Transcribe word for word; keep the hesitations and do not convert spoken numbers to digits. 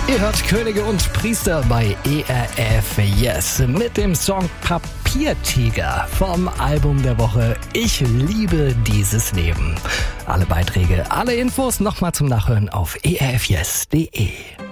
Ihr hört Könige und Priester bei E R F Yes mit dem Song Papiertiger vom Album der Woche Ich liebe dieses Leben. Alle Beiträge, alle Infos nochmal zum Nachhören auf e r f yes punkt d e.